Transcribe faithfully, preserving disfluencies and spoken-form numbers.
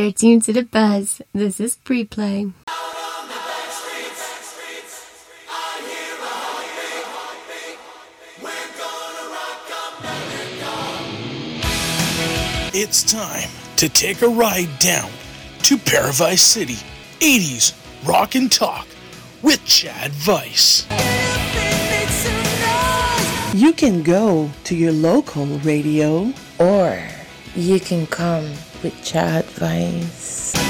You're tuned to the buzz. This is Pre-Play. It's time to take a ride down to Paradise City, eighties Rock and Talk with Chad Vice. You can go to your local radio, or you can come with Chad Vice.